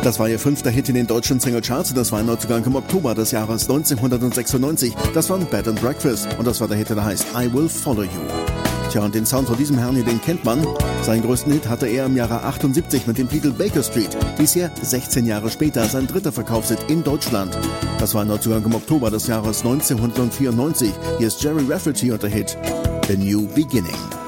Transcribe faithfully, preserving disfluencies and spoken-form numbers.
Das war ihr fünfter Hit in den deutschen Singlecharts und das war ein Neuzugang im Oktober des Jahres neunzehnhundertsechsundneunzig. Das war Bed and Breakfast und das war der Hit, der heißt I Will Follow You. Tja, und den Sound von diesem Herrn hier, den kennt man. Seinen größten Hit hatte er im Jahre achtundsiebzig mit dem Titel Baker Street. Bisher sechzehn Jahre später sein dritter Verkaufshit in Deutschland. Das war ein Neuzugang im Oktober des Jahres neunzehnhundertvierundneunzig. Hier ist Jerry Rafferty und der Hit The New Beginning.